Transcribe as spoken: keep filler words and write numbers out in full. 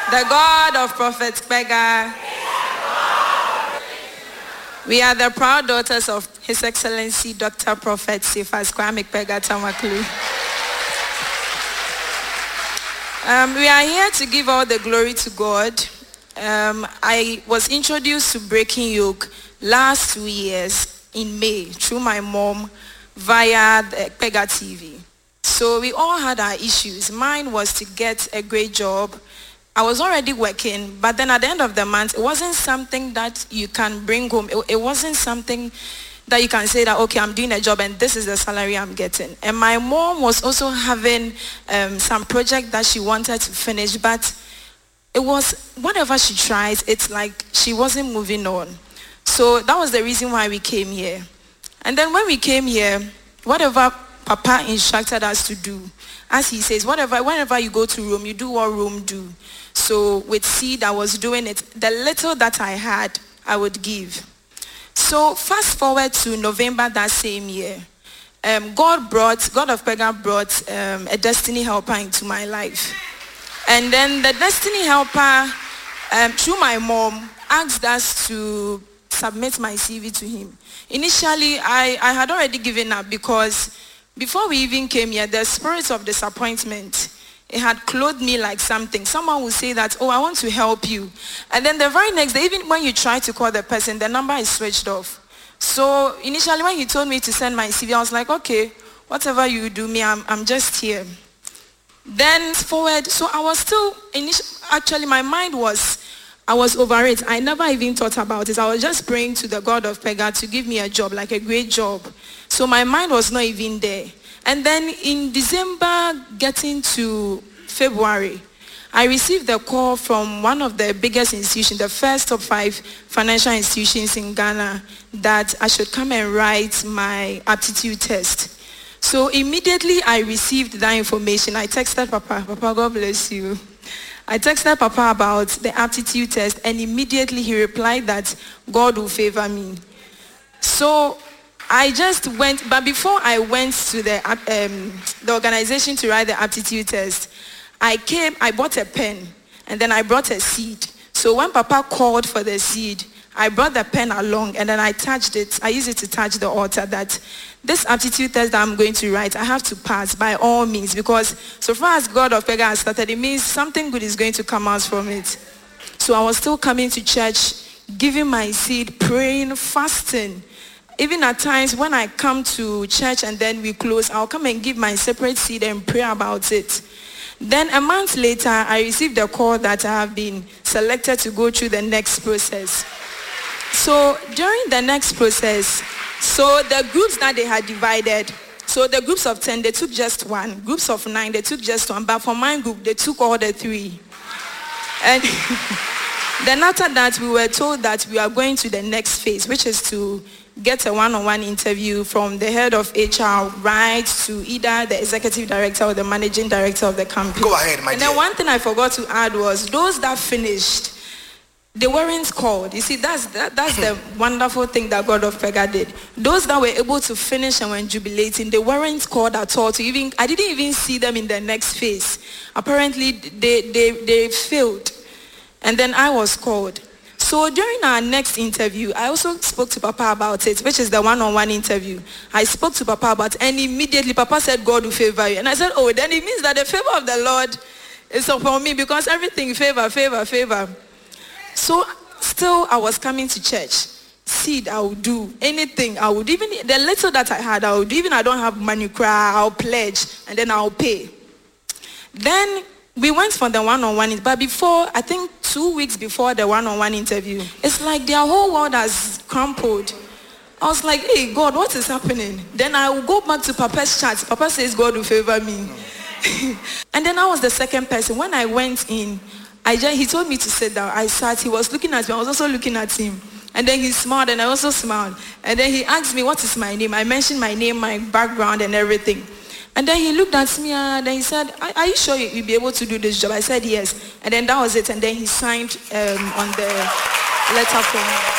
The God of Prophet Kpega. We are the proud daughters of His Excellency Doctor Prophet Cephas Kwame Kpega Tamaklu. Um, we are here to give all the glory to God. Um, I was introduced to Breaking Yoke last two years in May through my mom via the Kpega T V. So we all had our issues. Mine was to get a great job. I was already working, but then at the end of the month, it wasn't something that you can bring home. It, it wasn't something that you can say that, okay, I'm doing a job and this is the salary I'm getting. And my mom was also having um, some project that she wanted to finish, but it was, whatever she tries, it's like she wasn't moving on. So that was the reason why we came here. And then when we came here, whatever Papa instructed us to do, as he says, whatever, whenever you go to Rome, you do what Rome do. So with seed, I was doing it. The little that I had, I would give. So fast forward to November that same year, um, God brought, God of Kpega brought um, a destiny helper into my life. And then the destiny helper, um, through my mom, asked us to submit my C V to him. Initially, I, I had already given up because before we even came here, the spirit of disappointment, it had clothed me like something. Someone would say that, oh, I want to help you. And then the very next day, even when you try to call the person, the number is switched off. So initially when he told me to send my C V, I was like, okay, whatever you do me, I'm, I'm just here. Then forward, so I was still, initially, actually my mind was, I was over it. I never even thought about it. I was just praying to the God of Kpega to give me a job, like a great job. So my mind was not even there. And then in December, getting to February, I received a call from one of the biggest institutions, the first top five financial institutions in Ghana, that I should come and write my aptitude test. So immediately I received that information. I texted Papa, Papa, God bless you. I texted Papa about the aptitude test, and immediately he replied that God will favor me. So I just went, but before I went to the, um, the organization to write the aptitude test, I came, I bought a pen, and then I brought a seed. So when Papa called for the seed, I brought the pen along, and then I touched it. I used it to touch the altar that this aptitude test that I'm going to write, I have to pass by all means, because so far as God of Kpega has started, it means something good is going to come out from it. So I was still coming to church, giving my seed, praying, fasting. Even at times when I come to church and then we close, I'll come and give my separate seed and pray about it. Then a month later, I received a call that I have been selected to go through the next process. So during the next process, so the groups that they had divided, so the groups of ten, they took just one. Groups of nine, they took just one. But for my group, they took all the three. And then after that, we were told that we are going to the next phase, which is to get a one-on-one interview from the head of H R right to either the executive director or the managing director of the company. Go ahead, my and dear. then one thing I forgot to add was those that finished, they weren't called. You see, that's that, that's the wonderful thing that God of Kpega did. Those that were able to finish and were jubilating, they weren't called at all. To even I didn't even see them in the next phase. Apparently, they they they failed, and then I was called. So during our next interview, I also spoke to Papa about it, which is the one-on-one interview. I spoke to Papa about it, and immediately Papa said, God will favor you. And I said, oh, then it means that the favor of the Lord is upon me, because everything favor, favor, favor. So still I was coming to church. Seed, I would do anything. I would even, the little that I had, I would even, I don't have money, cry, I'll pledge, and then I'll pay. Then we went for the one-on-one, but before, I think two weeks before the one-on-one interview, it's like their whole world has crumpled. I was like, hey, God, what is happening? Then I will go back to Papa's chat. Papa says God will favor me. And then I was the second person. When I went in, I just, he told me to sit down. I sat. He was looking at me. I was also looking at him. And then he smiled, and I also smiled. And then he asked me, what is my name? I mentioned my name, my background, and everything. And then he looked at me, and then he said, are, are you sure you'll be able to do this job? I said, yes. And then that was it. And then he signed um, on the letter form.